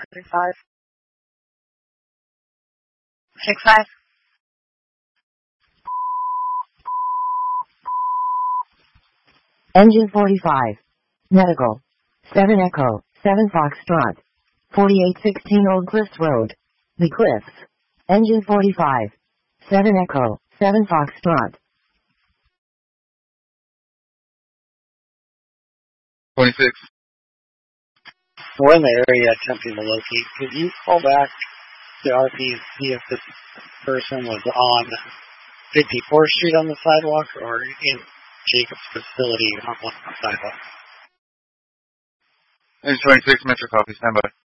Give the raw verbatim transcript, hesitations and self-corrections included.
Six five. Six five. Engine forty-five. Medical. seven Echo, seven Foxtrot. forty-eight sixteen Old Cliffs Road. The Cliffs. Engine forty-five. seven Echo, seven Foxtrot. twenty-six. We're in the area attempting to locate. Could you call back to R P and see if this person was on fifty-fourth Street on the sidewalk or in Jacob's facility on the sidewalk? Engine twenty-six, Metro copy, stand by.